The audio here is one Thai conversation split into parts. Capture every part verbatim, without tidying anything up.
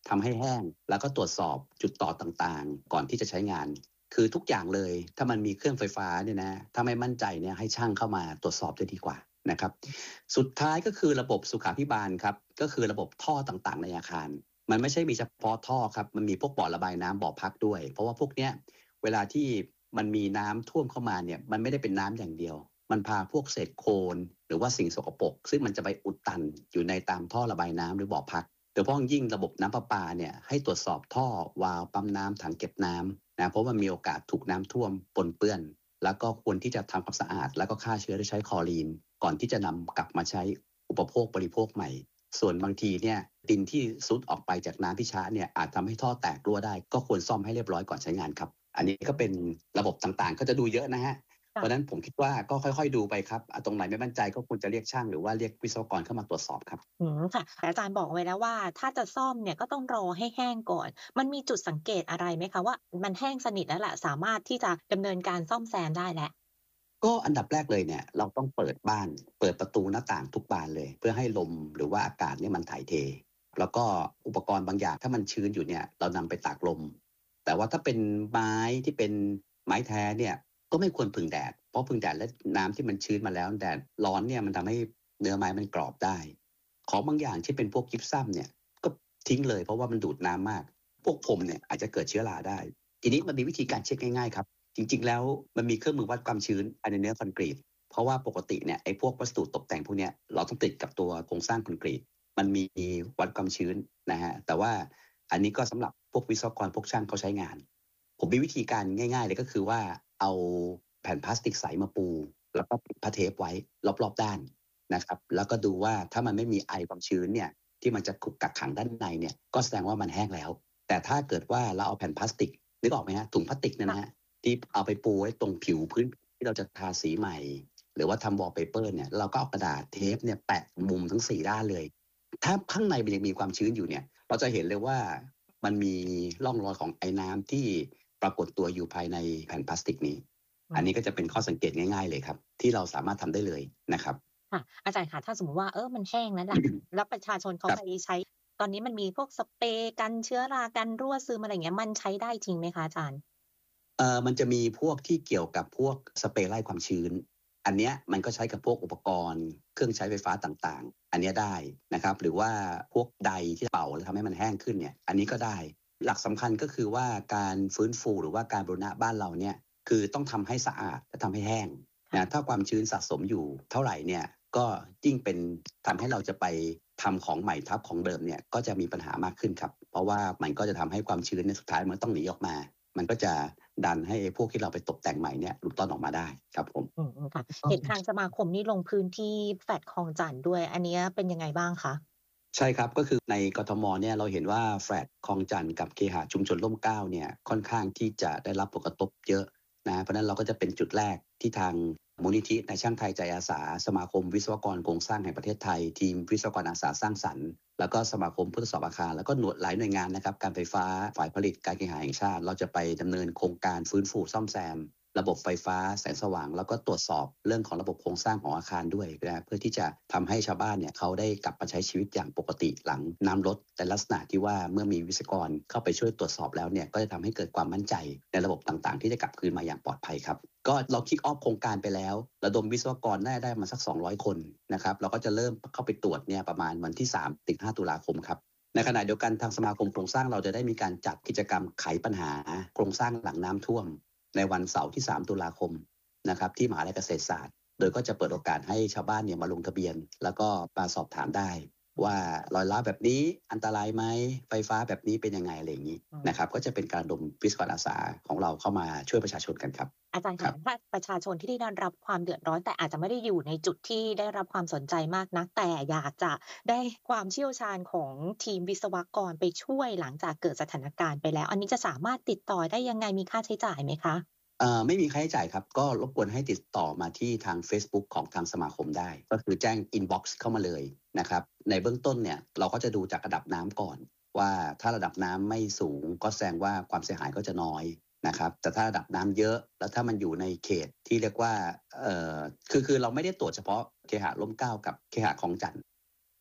ทำให้แห้งแล้วก็ตรวจสอบจุดต่อต่างๆก่อนที่จะใช้งานคือทุกอย่างเลยถ้ามันมีเครื่องไฟฟ้าเนี่ยนะถ้าไม่มั่นใจเนี่ยให้ช่างเข้ามาตรวจสอบจะดีกว่านะครับสุดท้ายก็คือระบบสุขาภิบาลครับก็คือระบบท่อต่างๆในอาคารมันไม่ใช่มีเฉพาะท่อครับมันมีพวกบ่อระบายน้ำบ่อพักด้วยเพราะว่าพวกเนี้ยเวลาที่มันมีน้ำท่วมเข้ามาเนี่ยมันไม่ได้เป็นน้ำอย่างเดียวมันพาพวกเศษโคลนหรือว่าสิ่งสกปรกซึ่งมันจะไปอุดตันอยู่ในตามท่อระบายน้ำหรือบ่อพักโดยเฉพาะยิ่งระบบน้ำประปาเนี่ยให้ตรวจสอบท่อวาล์วปั๊มน้ำถังเก็บน้ำนะเพราะว่ามีโอกาสถูกน้ำท่วมปนเปื้อนแล้วก็ควรที่จะทำความสะอาดแล้วก็ฆ่าเชื้อด้วยใช้คลอรีนก่อนที่จะนำกลับมาใช้อุปโภคบริโภคใหม่ส่วนบางทีเนี่ยดินที่ซุดออกไปจากน้ำที่ช้าเนี่ยอาจทำให้ท่อแตกรั่วได้ก็ควรซ่อมให้เรียบร้อยก่อนใช้งานครับอันนี้ก็เป็นระบบต่างๆก็จะดูเยอะนะฮะเพราะนั้นผมคิดว่าก็ค่อยๆดูไปครับตรงไหนไม่มั่นใจก็ควรจะเรียกช่างหรือว่าเรียกวิศวกรเข้ามาตรวจสอบครับอืมค่ะอาจารย์บอกไว้แล้วว่าถ้าจะซ่อมเนี่ยก็ต้องรอให้แห้งก่อนมันมีจุดสังเกตอะไรไหมคะว่ามันแห้งสนิทแล้วแหละสามารถที่จะดำเนินการซ่อมแซมได้แล้วก็อันดับแรกเลยเนี่ยเราต้องเปิดบ้านเปิดประตูหน้าต่างทุกบานเลยเพื่อให้ลมหรือว่าอากาศเนี่ยมันถ่ายเทแล้วก็อุปกรณ์บางอย่างถ้ามันชื้นอยู่เนี่ยเรานำไปตากลมแต่ว่าถ้าเป็นไม้ที่เป็นไม้แท้เนี่ยก็ไม่ควรพึ่งแดดเพราะพึ่งแดดและน้ำที่มันชื้นมาแล้วแดดร้อนเนี่ยมันทำให้เนื้อไม้มันกรอบได้ของบางอย่างที่เป็นพวกยิปซัมเนี่ยก็ทิ้งเลยเพราะว่ามันดูดน้ำมากพวกผมเนี่ยอาจจะเกิดเชื้อราได้ทีนี้มันมีวิธีการเช็คง่ายๆครับจริงๆแล้วมันมีเครื่องมือวัดความชื้นภายในเนื้อคอนกรีตเพราะว่าปกติเนี่ยไอ้พวกวัสดุตกแต่งพวกเนี้ยเราต้องติดกับตัวโครงสร้างคอนกรีตมันมีวัดความชื้นนะฮะแต่ว่าอันนี้ก็สำหรับพวกวิศวกรพวกช่างเขาใช้งานผมมีวิธีการง่ายๆเลยก็คือว่าเอาแผ่นพลาสติกใสมาปูแล้วก็ปิดผ้าเทปไว้รอบๆด้านนะครับแล้วก็ดูว่าถ้ามันไม่มีไอความชื้นเนี่ยที่มันจะคุกกักขังด้านในเนี่ยก็แสดงว่ามันแห้งแล้วแต่ถ้าเกิดว่าเราเอาแผ่นพลาสติกนึกออกไหมฮะถุงพลาสติกเนี่ยนะฮะที่เอาไปปูไว้ตรงผิวพื้นที่เราจะทาสีใหม่หรือว่าทำวอลเปเปอร์เนี่ยเราก็เอากระดาษเทปเนี่ยแปะมุมทั้งสี่ด้านเลยถ้าข้างในมันยังมีความชื้นอยู่เนี่ยเราจะเห็นเลยว่ามันมีร่องรอยของไอ้น้ำที่ปรากฏตัวอยู่ภายในแผ่นพลาสติกนี้อันนี้ก็จะเป็นข้อสังเกตง่ายๆเลยครับที่เราสามารถทำได้เลยนะครับค่ะอาจารย์คะถ้าสมมุติว่าเออมันแห้งแล้วล่ะแล้วประชาชนเขาไปใช้ตอนนี้มันมีพวกสเปรย์กันเชื้อรากันรั่วซึมอะไรอย่างเงี้ยมันใช้ได้จริงไหมคะอาจารย์เอ่อมันจะมีพวกที่เกี่ยวกับพวกสเปรย์ไล่ความชื้นอันเนี้ยมันก็ใช้กับพวกอุปกรณ์เครื่องใช้ไฟฟ้าต่างๆอันเนี้ยได้นะครับหรือว่าพวกใดที่เป่าแล้วทำให้มันแห้งขึ้นเนี่ยอันนี้ก็ได้หลักสำคัญก็คือว่าการฟื้นฟูหรือว่าการบูรณะบ้านเราเนี่ยคือต้องทำให้สะอาดและทำให้แห้งนะถ้าความชื้นสะสมอยู่เท่าไหร่เนี่ยก็ยิ่งเป็นทำให้เราจะไปทำของใหม่ทับของเดิมเนี่ยก็จะมีปัญหามากขึ้นครับเพราะว่ามันก็จะทำให้ความชื้นในสุดท้ายมันต้องหนีออกมามันก็จะดันให้พวกที่เราไปตกแต่งใหม่เนี่ยหลุดต้อนออกมาได้ครับผมอืมค่ะเห็นทางสมาคมนี่ลงพื้นที่แฟลตคลองจันทน์ด้วยอันนี้เป็นยังไงบ้างคะใช่ครับก็คือในกทมเนี่ยเราเห็นว่าแฟลตคลองจันทน์กับเคหะชุมชนร่มเกล้าเนี่ยค่อนข้างที่จะได้รับผลกระทบเยอะนะเพราะนั้นเราก็จะเป็นจุดแรกที่ทางมูลนิธินายช่างไทยใจอาสาสมาคมวิศวกรโครงสร้างแห่งประเทศไทยทีมวิศวกรอาสาสร้างสรรค์แล้วก็สมาคมผู้ทดสอบอาคารแล้วก็หน่วยหลายหน่วยงานนะครับการไฟฟ้าฝ่ายผลิตการเคหะแห่งชาติเราจะไปดำเนินโครงการฟื้นฟูซ่อมแซมระบบไฟฟ้าแสงสว่างแล้วก็ตรวจสอบเรื่องของระบบโครงสร้างของอาคารด้วยนะเพื่อที่จะทำให้ชาวบ้านเนี่ยเขาได้กลับมาใช้ชีวิตอย่างปกติหลังน้ำลดแต่ลักษณะที่ว่าเมื่อมีวิศวกรเข้าไปช่วยตรวจสอบแล้วเนี่ยก็จะทำให้เกิดความมั่นใจในระบบต่างๆที่จะกลับคืนมาอย่างปลอดภัยครับก็เราคิกออฟโครงการไปแล้วระดมวิศวกรได้ได้มาสักสองร้อยคนนะครับเราก็จะเริ่มเข้าไปตรวจเนี่ยประมาณวันที่สามถึงห้าตุลาคมครับในขณะเดียวกันทางสมาคมโครงสร้างเราจะได้มีการจัดกิจกรรมไขปัญหาโครงสร้างหลังน้ำท่วมในวันเสาร์ที่สามตุลาคมนะครับที่มหาวิทยาลัยเกษตรศาสตร์โดยก็จะเปิดโอกาสให้ชาวบ้านเนี่ยมาลงทะเบียนแล้วก็มาสอบถามได้ว่ารอยร้าวแบบนี้อันตรายไหมไฟฟ้าแบบนี้เป็นยังไงอะไรอย่างนี้นะครับก็จะเป็นการระดมวิศวกรอาสาของเราเข้ามาช่วยประชาชนกันครับอาจารย์คะถ้าประชาชนที่ได้รับความเดือดร้อนแต่อาจจะไม่ได้อยู่ในจุดที่ได้รับความสนใจมากนักแต่อยากจะได้ความเชี่ยวชาญของทีมวิศวกรไปช่วยหลังจากเกิดสถานการณ์ไปแล้วอันนี้จะสามารถติดต่อได้ยังไงมีค่าใช้จ่ายไหมคะเอ่อไม่มีค่าใช้จ่ายครับก็รบกวนให้ติดต่อมาที่ทาง Facebook ของทางสมาคมได้ก็คือแจ้ง inbox เข้ามาเลยนะครับในเบื้องต้นเนี่ยเราก็จะดูจากระดับน้ำก่อนว่าถ้าระดับน้ำไม่สูงก็แสดงว่าความเสียหายก็จะน้อยนะครับแต่ถ้าระดับน้ำเยอะแล้วถ้ามันอยู่ในเขตที่เรียกว่าเอ่อคือคือเราไม่ได้ตรวจเฉพาะเคหะร่มเกล้ากับเคหะคลองจันทน์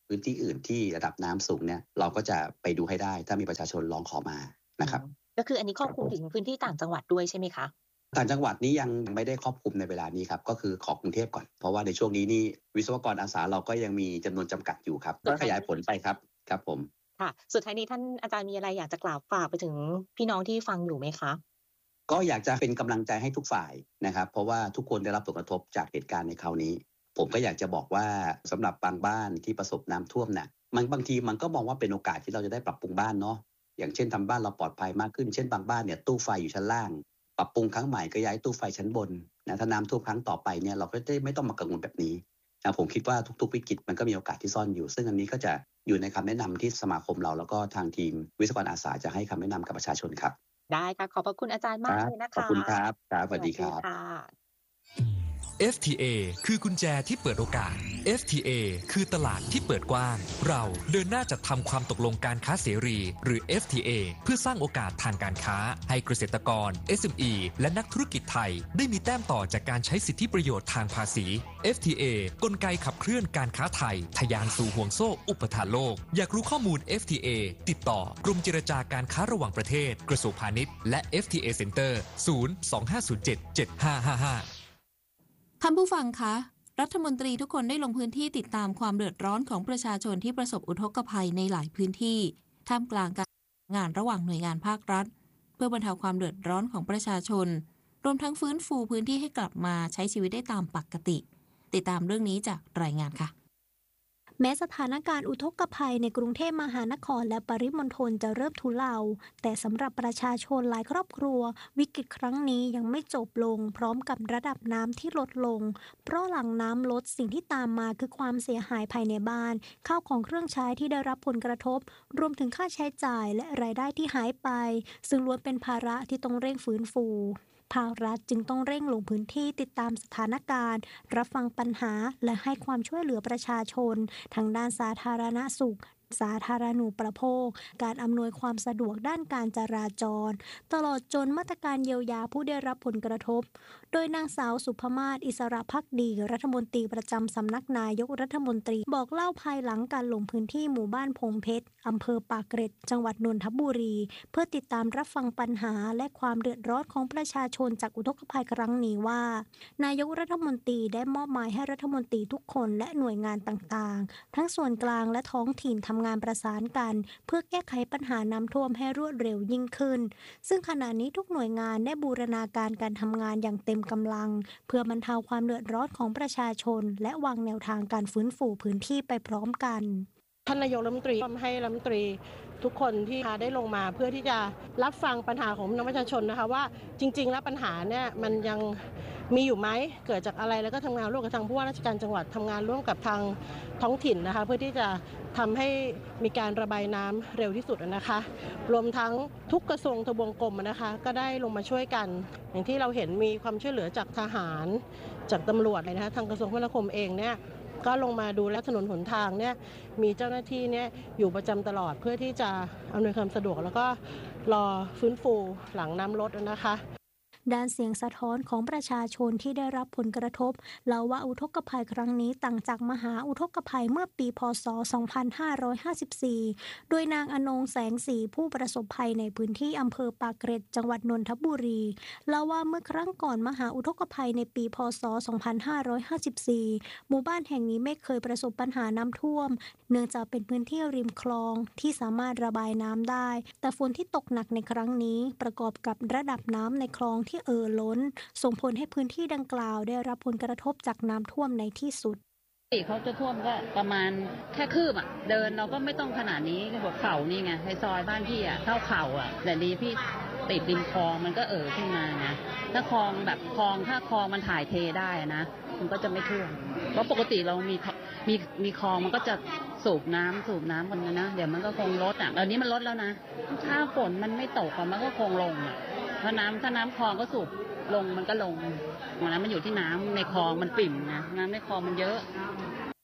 พื้นที่อื่นที่ระดับน้ำสูงเนี่ยเราก็จะไปดูให้ได้ถ้ามีประชาชนร้องขอมานะครับก็คืออันนี้ครอบคลุมถึงพื้นที่ต่างจังหวัดด้วยใช่ไหมคะต่างจังหวัดนี้ยังไม่ได้ครอบคลุมในเวลานี้ครับก็คือขอกรุงเทพก่อนเพราะว่าในช่วงนี้นี่วิศวกรอาสาเราก็ยังมีจำนวนจำกัดอยู่ครับก็ขยายผลไปครับครับผมค่ะสุดท้ายนี้ท่านอาจารย์มีอะไรอยากจะกล่าวฝากไปถึงพี่น้องที่ฟังอยู่ไหมคะก็อยากจะเป็นกำลังใจให้ทุกฝ่ายนะครับเพราะว่าทุกคนได้รับผลกระทบจากเหตุการณ์ในคราวนี้ผมก็อยากจะบอกว่าสำหรับบางบ้านที่ประสบน้ำท่วมน่ะมันบางทีมันก็มองว่าเป็นโอกาสที่เราจะได้ปรับปรุงบ้านเนาะอย่างเช่นทำบ้านเราปลอดภัยมากขึ้นเช่นบางบ้านเนี่ยตู้ไฟอยู่ชั้นล่างปรับปรุงครั้งใหม่ก็ย้ายตู้ไฟชั้นบนนะถ้าน้ำท่วมครั้งต่อไปเนี่ยเราก็ได้ไม่ต้องมากังวลแบบนี้นะผมคิดว่าทุกๆวิกฤตมันก็มีโอกาสที่ซ่อนอยู่ซึ่งอันนี้ก็จะอยู่ในคำแนะนำที่สมาคมเราแล้วก็ทางทีมวิศวกรอาสาจะให้คำแนะนำกับประชาชนครับได้ค่ะขอบพระคุณอาจารย์มากเลยนะคะขอบคุณครับครับสวัสดีครับเอฟ ที เอ คือกุญแจที่เปิดโอกาส เอฟ ที เอ คือตลาดที่เปิดกว้างเราเดินหน้าจัดทำความตกลงการค้าเสรีหรือ เอฟ ที เอ เพื่อสร้างโอกาสทางการค้าให้เกษตรกร เอส เอ็ม อี และนักธุรกิจไทยได้มีแต้มต่อจากการใช้สิทธิประโยชน์ทางภาษี เอฟ ที เอ กลไกขับเคลื่อนการค้าไทยทะยานสู่ห่วงโซ่อุปทานโลกอยากรู้ข้อมูล เอฟ ที เอ ติดต่อกรมเจรจาการค้าระหว่างประเทศกระทรวงพาณิชย์และ เอฟ ที เอ Center ศูนย์ สอง ห้า ศูนย์ เจ็ด เจ็ด ห้า ห้า ห้าท่านผู้ฟังคะรัฐมนตรีทุกคนได้ลงพื้นที่ติดตามความเดือดร้อนของประชาชนที่ประสบอุทกภัยในหลายพื้นที่ท่ามกลางการงานระหว่างหน่วยงานภาครัฐเพื่อบรรเทาความเดือดร้อนของประชาชนรวมทั้งฟื้นฟูพื้นที่ให้กลับมาใช้ชีวิตได้ตามปกติติดตามเรื่องนี้จากรายงานค่ะแม้สถานการณ์อุทกภัยในกรุงเทพมหานครและปริมณฑลจะเริ่มทุเลาแต่สำหรับประชาชนหลายครอบครัววิกฤตครั้งนี้ยังไม่จบลงพร้อมกับระดับน้ำที่ลดลงเพราะหลังน้ำลดสิ่งที่ตามมาคือความเสียหายภายในบ้านข้าวของเครื่องใช้ที่ได้รับผลกระทบรวมถึงค่าใช้จ่ายและรายได้ที่หายไปซึ่งล้วนเป็นภาระที่ต้องเร่งฟื้นฟูภาครัฐจึงต้องเร่งลงพื้นที่ติดตามสถานการณ์รับฟังปัญหาและให้ความช่วยเหลือประชาชนทางด้านสาธารณสุขสาธารณูปโภคการอำนวยความสะดวกด้านการจราจรตลอดจนมาตรการเยียวยาผู้ได้รับผลกระทบโดยนางสาวสุภมาศอิสระภักดีรัฐมนตรีประจำสำนักนายกรัฐมนตรีบอกเล่าภายหลังการลงพื้นที่หมู่บ้านพงเพชรอำเภอปากเกร็ดจังหวัดนนทบุรีเพื่อติดตามรับฟังปัญหาและความเดือดร้อนของประชาชนจากอุทกภัยครั้งนี้ว่านายกรัฐมนตรีได้มอบหมายให้รัฐมนตรีทุกคนและหน่วยงานต่างๆทั้งส่วนกลางและท้องถิ่นทำงานประสานกันเพื่อแก้ไขปัญหาน้ำท่วมให้รวดเร็วยิ่งขึ้นซึ่งขณะนี้ทุกหน่วยงานได้บูรณาการการทำงานอย่างเต็มกำลังเพื่อบรรเทาความเดือดร้อนของประชาชนและวางแนวทางการฟื้นฟูพื้นที่ไปพร้อมกันท่านนายกรัฐมนตรีให้รัฐมนตรีทุกคนที่ได้ลงมาเพื่อที่จะรับฟังปัญหาของประชาชนนะคะว่าจริงๆแล้วปัญหาเนี่ยมันยังมีอยู่ไหมเกิดจากอะไรแล้วก็ทำงานร่วมกับทางผู้ว่าราชการจังหวัดทำงานร่วมกับทางท้องถิ่นนะคะเพื่อที่จะทำให้มีการระบายน้ำเร็วที่สุดนะคะรวมทั้งทุกกระทรวงทบวงกรมนะคะก็ได้ลงมาช่วยกันอย่างที่เราเห็นมีความช่วยเหลือจากทหารจากตำรวจเลยนะคะทางกระทรวงคมนาคมเองเนี่ยก็ลงมาดูแลถนนหนทางเนี่ยมีเจ้าหน้าที่เนี่ยอยู่ประจำตลอดเพื่อที่จะอำนวยความสะดวกแล้วก็รอฟื้นฟูหลังน้ำลดนะคะด้านเสียงสะท้อนของประชาชนที่ได้รับผลกระทบเล่าว่าอุทกภัยครั้งนี้ต่างจากมหาอุทกภัยเมื่อปีพ.ศ. สองพันห้าร้อยห้าสิบสี่ โดยนางอนงแสงสีผู้ประสบภัยในพื้นที่อำเภอปากเกร็ดจังหวัดนนทบุรีเล่าว่าเมื่อครั้งก่อนมหาอุทกภัยในปีพ.ศ. สองพันห้าร้อยห้าสิบสี่ หมู่บ้านแห่งนี้ไม่เคยประสบปัญหาน้ำท่วมเนื่องจากเป็นพื้นที่ริมคลองที่สามารถระบายน้ำได้แต่ฝนที่ตกหนักในครั้งนี้ประกอบกับระดับน้ำในคลองที่เอ่อล้นส่งผลให้พื้นที่ดังกล่าวได้รับผลกระทบจากน้ำท่วมในที่สุดเขาจะท่วมก็ประมาณแค่คืบอ่ะเดินเราก็ไม่ต้องขนาดนี้หัวเข่านี่ไงในซอยบ้านพี่อ่ะเท่าเข่าอ่ะแต่ดีพี่ติดริมคลองมันก็เอ่อขึ้นมานะถ้าคลองแบบคลองถ้าคลองมันถ่ายเทได้นะมันก็จะไม่ท่วมเพราะปกติเรามีมีมีคลองมันก็จะสูบน้ำสูบน้ำกันนะเดี๋ยวมันก็คงลดอ่ะตอนนี้มันลดแล้วนะถ้าฝนมันไม่ตกมันก็คงลงอ่ะถ้าน้ำถ้าน้ำคลองก็สูบลงมันก็ลงน้ำมันอยู่ที่น้ำในคลองมันปิ่มนะน้ำในคลองมันเยอะ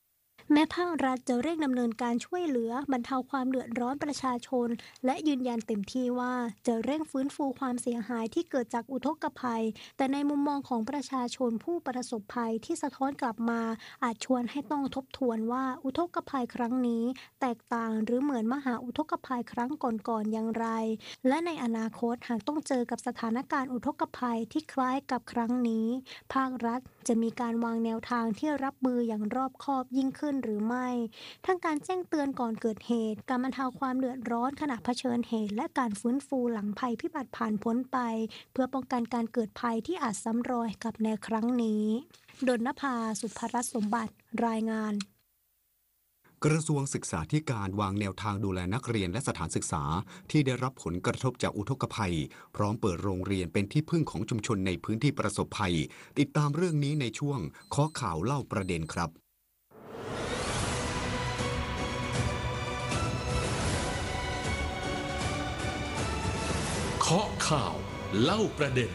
แม้ภาครัฐจะเร่งดำเนินการช่วยเหลือบรรเทาความเดือดร้อนประชาชนและยืนยันเต็มที่ว่าจะเร่งฟื้นฟูความเสียหายที่เกิดจากอุทกภัยแต่ในมุมมองของประชาชนผู้ประสบภัยที่สะท้อนกลับมาอาจชวนให้ต้องทบทวนว่าอุทกภัยครั้งนี้แตกต่างหรือเหมือนมหาอุทกภัยครั้งก่อนๆอย่างไรและในอนาคตหากต้องเจอกับสถานการณ์อุทกภัยที่คล้ายกับครั้งนี้ภาครัฐจะมีการวางแนวทางที่รับมืออย่างรอบคอบยิ่งขึ้นหรือไม่ทั้งการแจ้งเตือนก่อนเกิดเหตุการบรรเทาความเดือดร้อนขณะเผชิญเหตุและการฟื้นฟูหลังภัยพิบัติผ่านพ้นไปเพื่อป้องกันการเกิดภัยที่อาจซ้ำรอยกับในครั้งนี้ดลนภา สุภรัตน์สมบัติรายงานกระทรวงศึกษาธิการวางแนวทางดูแลนักเรียนและสถานศึกษาที่ได้รับผลกระทบจากอุทกภัยพร้อมเปิดโรงเรียนเป็นที่พึ่งของชุมชนในพื้นที่ประสบภัยติดตามเรื่องนี้ในช่วงข้อข่าวเล่าประเด็นครับเคาะข่าวเล่าประเด็น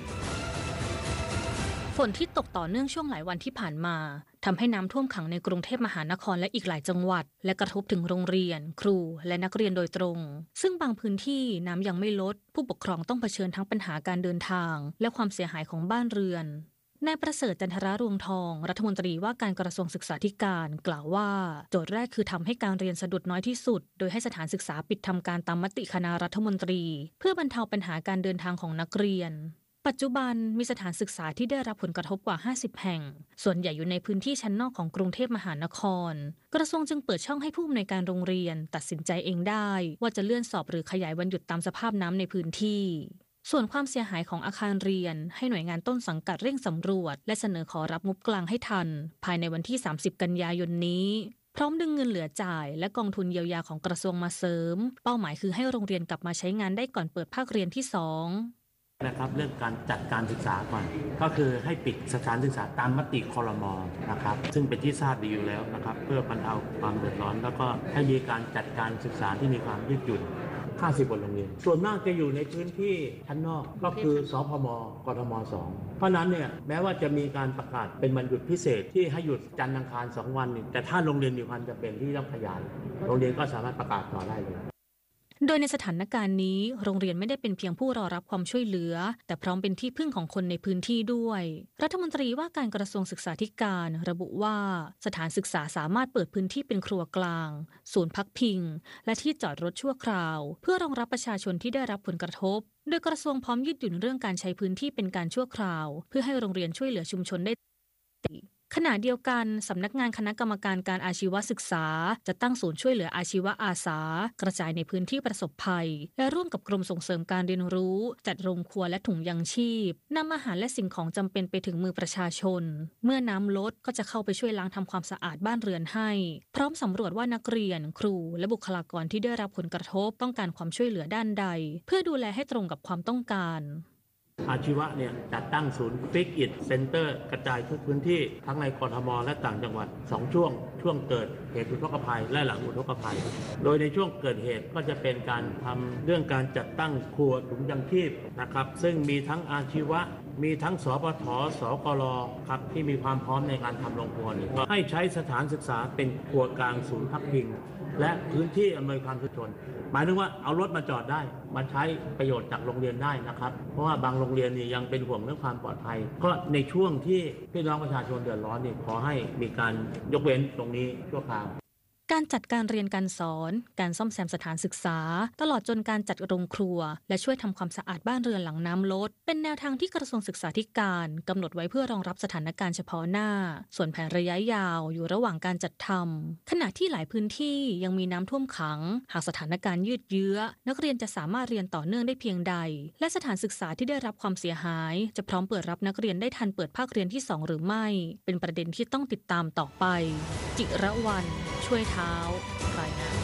ฝนที่ตกต่อเนื่องช่วงหลายวันที่ผ่านมาทำให้น้ำท่วมขังในกรุงเทพมหานครและอีกหลายจังหวัดและกระทบถึงโรงเรียนครูและนักเรียนโดยตรงซึ่งบางพื้นที่น้ำยังไม่ลดผู้ปกครองต้องเผชิญทั้งปัญหาการเดินทางและความเสียหายของบ้านเรือนนายประเสริฐจันทรรวงทองรัฐมนตรีว่าการกระทรวงศึกษาธิการกล่าวว่าโจทย์แรกคือทำให้การเรียนสะดุดน้อยที่สุดโดยให้สถานศึกษาปิดทำการตามมติคณะรัฐมนตรีเพื่อบรรเทาปัญหาการเดินทางของนักเรียนปัจจุบันมีสถานศึกษาที่ได้รับผลกระทบกว่าห้าสิบแห่งส่วนใหญ่อยู่ในพื้นที่ชั้นนอกของกรุงเทพมหานครกระทรวงจึงเปิดช่องให้ผู้อำนวยการโรงเรียนตัดสินใจเองได้ว่าจะเลื่อนสอบหรือขยายวันหยุดตามสภาพน้ำในพื้นที่ส่วนความเสียหายของอาคารเรียนให้หน่วยงานต้นสังกัดเร่งสำรวจและเสนอขอรับงบกลางให้ทันภายในวันที่สามสิบกันยายนนี้พร้อมดึงเงินเหลือจ่ายและกองทุนเยียวยาของกระทรวงมาเสริมเป้าหมายคือให้โรงเรียนกลับมาใช้งานได้ก่อนเปิดภาคเรียนที่สองนะครับเรื่องการจัดการศึกษาก่อนก็คือให้ปิดสถานศึกษาตามมติครม.นะครับซึ่งเป็นที่ทราบดีอยู่แล้วนะครับเพื่อบรรเทาความเดือดร้อนแล้วก็ให้มีการจัดการศึกษาที่มีความยืดหยุ่นห้าสิบโรงเรียนส่วนมากจะอยู่ในพื้นที่ชั้นนอกก็คือสพม.กทม.สองเพราะนั้นเนี่ยแม้ว่าจะมีการประกาศเป็นวันหยุดพิเศษที่ให้หยุดจันทร์อังคารสองวันแต่ถ้าโรงเรียนมีความจำเป็นที่ต้องขยายโรงเรียนก็สามารถประกาศต่อได้เลยโดยในสถานการณ์นี้โรงเรียนไม่ได้เป็นเพียงผู้รอรับความช่วยเหลือแต่พร้อมเป็นที่พึ่งของคนในพื้นที่ด้วยรัฐมนตรีว่าการกระทรวงศึกษาธิการระบุว่าสถานศึกษาสามารถเปิดพื้นที่เป็นครัวกลางศูนย์พักพิงและที่จอดรถชั่วคราวเพื่อรองรับประชาชนที่ได้รับผลกระทบโดยกระทรวงพร้อมยืดหยุ่นเรื่องการใช้พื้นที่เป็นการชั่วคราวเพื่อให้โรงเรียนช่วยเหลือชุมชนได้ขณะเดียวกันสำนักงานคณะกรรมการการอาชีวศึกษาจะตั้งศูนย์ช่วยเหลืออาชีวะอาสากระจายในพื้นที่ประสบภัยและร่วมกับกรมส่งเสริมการเรียนรู้จัดโรงครัวและถุงยังชีพนำอาหารและสิ่งของจำเป็นไปถึงมือประชาชนเมื่อน้ำลดก็จะเข้าไปช่วยล้างทำความสะอาดบ้านเรือนให้พร้อมสำรวจว่านักเรียนครูและบุคลากรที่ได้รับผลกระทบต้องการความช่วยเหลือด้านใดเพื่อดูแลให้ตรงกับความต้องการอาชีวะเนี่ยจัดตั้งศูนย์ Fix It Center กระจายทุกพื้นที่ทั้งในกทม.และต่างจังหวัดสองช่วงช่วงเกิดเหตุอุทกภัยและหลังอุทกภัยโดยในช่วงเกิดเหตุก็จะเป็นการทำเรื่องการจัดตั้งครัวถุงยังชีพนะครับซึ่งมีทั้งอาชีวะมีทั้งสปท.สกล.ครับที่มีความพร้อมในการทำโรงครัวนี่ก็ให้ใช้สถานศึกษาเป็นครัวกลางศูนย์พักพิงและพื้นที่อำนวยความสะดวกหมายถึงว่าเอารถมาจอดได้มาใช้ประโยชน์จากโรงเรียนได้นะครับเพราะว่าบางโรงเรียนนี่ยังเป็นห่วงเรื่องความปลอดภัยก็ในช่วงที่พี่น้องประชาชนเดือดร้อนนี่ขอให้มีการยกเว้นตรงนี้ชั่วคราวการจัดการเรียนการสอนการซ่อมแซมสถานศึกษาตลอดจนการจัดโรงครัวและช่วยทำความสะอาดบ้านเรือนหลังน้ำลดเป็นแนวทางที่กระทรวงศึกษาธิการกำหนดไว้เพื่อรองรับสถานการณ์เฉพาะหน้าส่วนแผนระยะยาวอยู่ระหว่างการจัดทำขณะที่หลายพื้นที่ยังมีน้ำท่วมขังหากสถานการณ์ยืดเยื้อนักเรียนจะสามารถเรียนต่อเนื่องได้เพียงใดและสถานศึกษาที่ได้รับความเสียหายจะพร้อมเปิดรับนักเรียนได้ทันเปิดภาคเรียนที่สองหรือไม่เป็นประเด็นที่ต้องติดตามต่อไปจิระวรรณช่วยเท้ารายงาน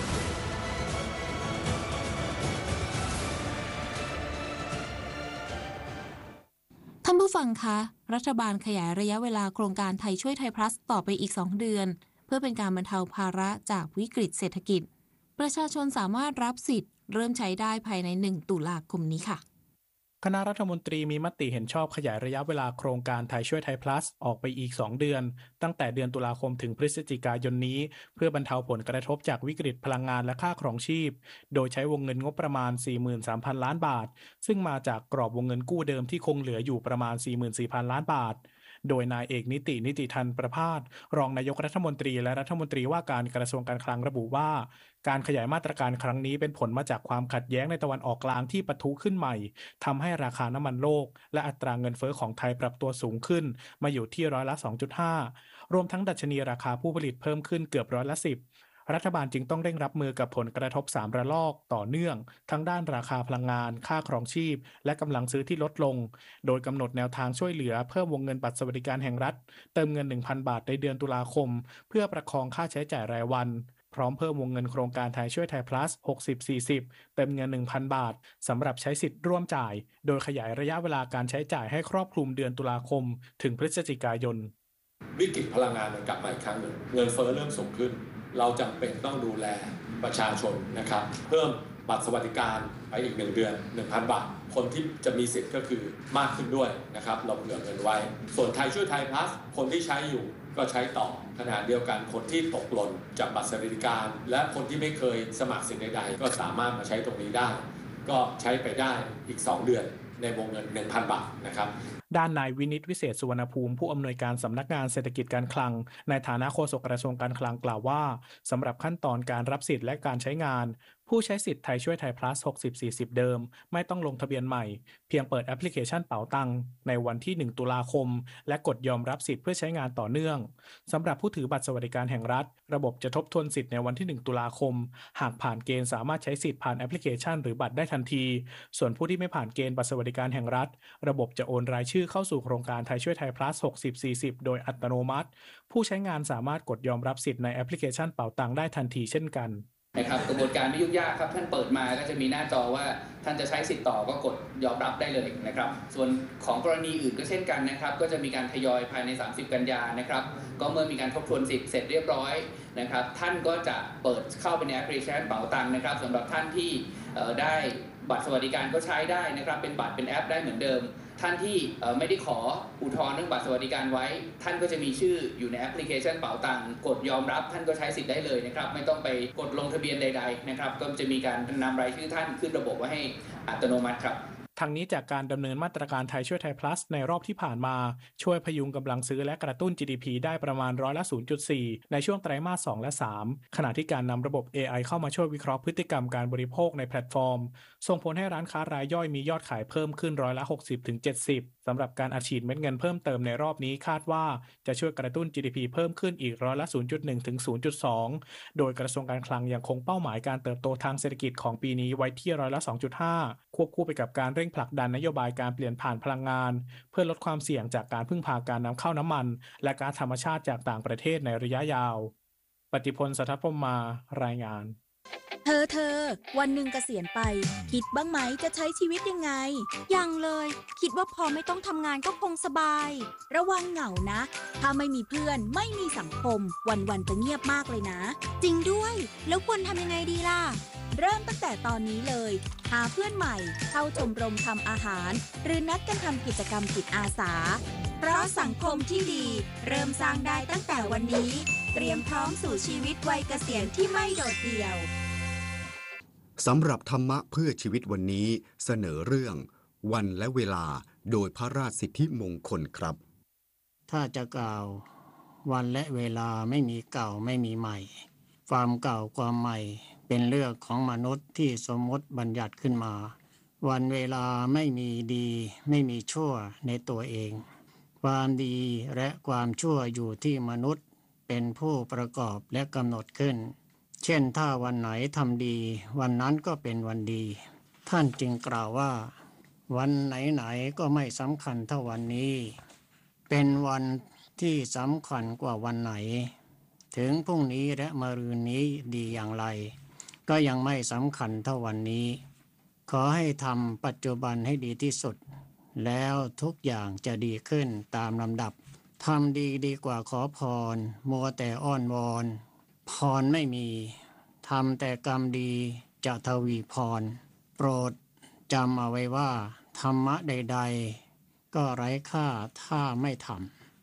ท่านผู้ฟังคะรัฐบาลขยายระยะเวลาโครงการไทยช่วยไทยพลัสต่อไปอีกสองเดือนเพื่อเป็นการบรรเทาภาระจากวิกฤตเศรษฐกิจประชาชนสามารถรับสิทธิ์เริ่มใช้ได้ภายในหนึ่งตุลาคมนี้ค่ะคณะรัฐมนตรีมีมติเห็นชอบขยายระยะเวลาโครงการไทยช่วยไทย plus ออกไปอีกสองเดือนตั้งแต่เดือนตุลาคมถึงพฤศจิกายนนี้เพื่อบรรเทาผลกระทบจากวิกฤตพลังงานและค่าครองชีพโดยใช้วงเงินงบประมาณ สี่หมื่นสามพัน ล้านบาทซึ่งมาจากกรอบวงเงินกู้เดิมที่คงเหลืออยู่ประมาณ สี่หมื่นสี่พัน ล้านบาทโดยนายเอกนิตินิติธันประภาสรองนายกรัฐมนตรีและรัฐมนตรีว่าการกระทรวงการคลังระบุว่าการขยายมาตรการครั้งนี้เป็นผลมาจากความขัดแย้งในตะวันออกกลางที่ปะทุขึ้นใหม่ทำให้ราคาน้ำมันโลกและอัตราเงินเฟ้อของไทยปรับตัวสูงขึ้นมาอยู่ที่ร้อยละ สองจุดห้า รวมทั้งดัชนีราคาผู้ผลิตเพิ่มขึ้นเกือบร้อยละ สิบรัฐบาลจึงต้องเร่งรับมือกับผลกระทบสามระลอกต่อเนื่องทั้งด้านราคาพลังงานค่าครองชีพและกำลังซื้อที่ลดลงโดยกำหนดแนวทางช่วยเหลือเพิ่มวงเงินบัตรสวัสดิการแห่งรัฐเติมเงิน หนึ่งพัน บาทในเดือนตุลาคมเพื่อประคองค่าใช้จ่ายรายวันพร้อมเพิ่มวงเงินโครงการไทยช่วยไทย plus หกสิบ สี่สิบ เติมเงิน หนึ่งพัน บาทสำหรับใช้สิทธิ์ร่วมจ่ายโดยขยายระยะเวลาการใช้จ่ายให้ครอบคลุมเดือนตุลาคมถึงพฤศจิกายนวิกฤตพลังงานมันกลับมาอีกครั้งหนึ่งเงินเฟ้อเริ่มสูงขึ้นเราจำเป็นต้องดูแลประชาชนนะครับเพิ่มบัตรสวัสดิการไปอีกหนึ่งเดือน หนึ่งพัน บาทคนที่จะมีสิทธิ์ก็คือมากขึ้นด้วยนะครับเราเผื่อเงินไว้ส่วนไทยช่วยไทย plus คนที่ใช้อยู่ก็ใช้ต่อขณะเดียวกันคนที่ตกหล่นจากบัตรสวัสดิการและคนที่ไม่เคยสมัครสิ่งใดๆก็สามารถมาใช้ตรงนี้ได้ก็ใช้ไปได้อีกสองเดือนในวงเงิน หนึ่งพัน บาทนะครับด้านนายวินิตวิเศษสุวรรณภูมิผู้อำนวยการสำนักงานเศรษฐกิจการคลังในฐานะโฆษกกระทรวงการคลังกล่าวว่าสำหรับขั้นตอนการรับสิทธิ์และการใช้งานผู้ใช้สิทธิ์ไทยช่วยไทย plus หกสิบ สี่สิบ เดิมไม่ต้องลงทะเบียนใหม่เพียงเปิดแอปพลิเคชันเป๋าตังในวันที่หนึ่งตุลาคมและกดยอมรับสิทธิ์เพื่อใช้งานต่อเนื่องสำหรับผู้ถือบัตรสวัสดิการแห่งรัฐระบบจะทบทวนสิทธิ์ในวันที่หนึ่งตุลาคมหากผ่านเกณฑ์สามารถใช้สิทธิ์ผ่านแอปพลิเคชันหรือบัตรได้ทันทีส่วนผู้ที่ไม่ผ่านเกณฑ์บัตรสวัสดิการแห่งรัฐระบบจะโอนรายชื่อเข้าสู่โครงการไทยช่วยไทย plus หกสิบ สี่สิบ โดยอัตโนมัติผู้ใช้งานสามารถกดยอมรับสิทธิ์ในแอปพลิเคชันเป๋าตังได้ทันทีเช่นกันนะครับกระบวนการไม่ยุ่งยากครับท่านเปิดมาก็จะมีหน้าจอว่าท่านจะใช้สิทธิ์ต่อก็กดยอมรับได้เลยนะครับส่วนของกรณีอื่นก็เช่นกันนะครับก็จะมีการทยอยภายในสามสิบกันยานะครับก็เมื่อมีการทบทวนสิทธิ์เสร็จเรียบร้อยนะครับท่านก็จะเปิดเข้าไปในแอปพลิเคชันเป๋าตังนะครับสำหรับท่านที่ได้บัตรสวัสดิการก็ใช้ได้นะครับเป็นบัตรเป็นแอปได้เหมือนเดิมท่านที่ไม่ได้ขออุทธรณ์เรื่องบัตรสวัสดิการไว้ท่านก็จะมีชื่ออยู่ในแอปพลิเคชันเป๋าตังกดยอมรับท่านก็ใช้สิทธิ์ได้เลยนะครับไม่ต้องไปกดลงทะเบียนใดๆนะครับก็จะมีการนำรายชื่อท่านขึ้นระบบไว้ให้อัตโนมัติครับทางนี้จากการดำเนินมาตรการไทยช่วยไทย plus ในรอบที่ผ่านมาช่วยพยุงกำลังซื้อและกระตุ้น จี ดี พี ได้ประมาณร้อยละ ศูนย์จุดสี่ ในช่วงไตรมาสสองและสามขณะที่การนำระบบ เอ ไอ เข้ามาช่วยวิเคราะห์พฤติกรรมการบริโภคในแพลตฟอร์มส่งผลให้ร้านค้ารายย่อยมียอดขายเพิ่มขึ้นร้อยละ หกสิบถึงเจ็ดสิบ สำหรับการอัดฉีดเม็ดเงินเพิ่มเติมในรอบนี้คาดว่าจะช่วยกระตุ้น จี ดี พี เพิ่มขึ้นอีกร้อยละ ศูนย์จุดหนึ่งถึงศูนย์จุดสอง โดยกระทรวงการคลังยังคงเป้าหมายการเติบโตทางเศรษฐกิจของปีนี้ไว้ที่ร้อยละ สองจุดห้า ควบคู่ไปกับการเร่งผลักดันนโยบายการเปลี่ยนผ่านพลังงานเพื่อลดความเสี่ยงจากการพึ่งพาการนำเข้าน้ำมันและก๊าซธรรมชาติจากต่างประเทศในระยะยาวปฏิพล สัทธพรหมารายงานเธอเธอวันหนึ่งเกษียณไปคิดบ้างไหมจะใช้ชีวิตยังไงยังเลยคิดว่าพอไม่ต้องทำงานก็คงสบายระวังเหงานะถ้าไม่มีเพื่อนไม่มีสังคมวันๆจะเงียบมากเลยนะจริงด้วยแล้วควรทำยังไงดีล่ะเริ่มตั้งแต่ตอนนี้เลยหาเพื่อนใหม่เข้าชมรมทำอาหารหรือนัดกันทำกิจกรรมจิตอาสาเพราะสังคมที่ดีเริ่มสร้างได้ตั้งแต่วันนี้เตรียมพร้อมสู่ชีวิตวัยเกษียณที่ไม่โดดเดี่ยวสำหรับธรรมะเพื่อชีวิตวันนี้เสนอเรื่องวันและเวลาโดยพระราชสิทธิมงคลครับถ้าจะกล่าววันและเวลาไม่มีเก่าไม่มีใหม่ความเก่าความใหม่เป็นเรื่องของมนุษย์ที่สมมติบัญญัติขึ้นมาวันเวลาไม่มีดีไม่มีชั่วในตัวเองความดีและความชั่วอยู่ที่มนุษย์เป็นผู้ประกอบและกำหนดขึ้นเช่นถ้าวันไหนทำดีวันนั้นก็เป็นวันดีท่านจึงกล่าวว่าวันไหนๆก็ไม่สำคัญเท่าวันนี้เป็นวันที่สำคัญกว่าวันไหนถึงพรุ่งนี้และมะรืนนี้ดีอย่างไรก็ยังไม่สำคัญเท่าวันนี้ขอให้ทำปัจจุบันให้ดีที่สุดแล้วทุกอย่างจะดีขึ้นตามลำดับทำดีดีกว่าขอพรมัวแต่อ้อนวอนพรไม่มีทำแต่กรรมดีจะทวีพรโปรดจำเอาไว้ว่าธรรมะใดๆก็ไร้ค่าถ้าไม่ท